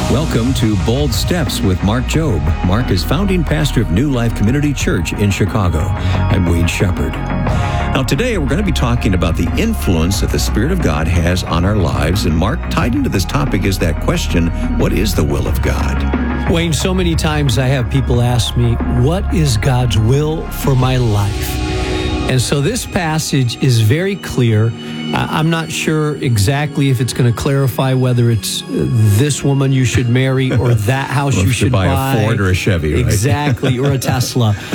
Welcome to Bold Steps with Mark Jobe. Mark is founding pastor of New Life Community Church in Chicago. I'm Wade Shepard. Now, today we're going to be talking about the influence that the Spirit of God has on our lives. And Mark, tied into this topic is that question, what is the will of God? Wayne, so many times I have people ask me, what is God's will for my life? And so this passage is very clear. I'm not sure exactly if it's going to clarify whether it's this woman you should marry or that house you should buy. A Ford or a Chevy, right? Exactly, or a Tesla.